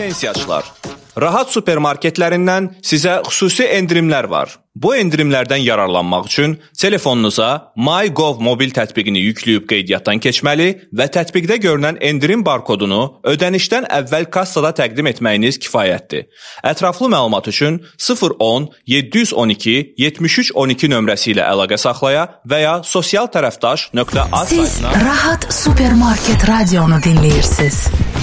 Pensiyaçılar, Rahat supermarketlərindən sizə xüsusi endirimlər var. Bu endirimlərdən yararlanmaq üçün telefonunuza MyGov mobil tətbiqini yükləyib qeydiyyatdan keçməli və tətbiqdə görünən endirim barkodunu ödənişdən əvvəl kassada təqdim etməyiniz kifayətdir. Ətraflı məlumat üçün 010 712 73 12 nömrəsi ilə əlaqə saxlaya və ya sosial tərəfdaş.az saytına... Siz Rahat Supermarket radionu dinləyirsiniz.